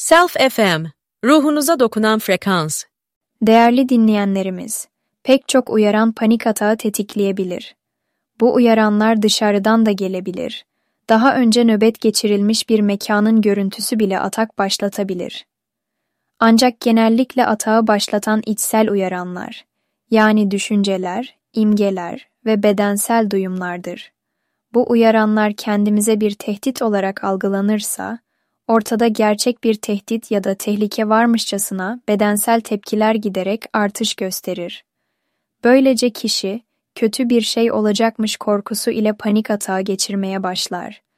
Self FM, ruhunuza dokunan frekans. Değerli dinleyenlerimiz, pek çok uyaran panik atağı tetikleyebilir. Bu uyaranlar dışarıdan da gelebilir. Daha önce nöbet geçirilmiş bir mekanın görüntüsü bile atak başlatabilir. Ancak genellikle atağı başlatan içsel uyaranlar, yani düşünceler, imgeler ve bedensel duyumlardır. Bu uyaranlar kendimize bir tehdit olarak algılanırsa, ortada gerçek bir tehdit ya da tehlike varmışçasına bedensel tepkiler giderek artış gösterir. Böylece kişi, kötü bir şey olacakmış korkusu ile panik atağı geçirmeye başlar.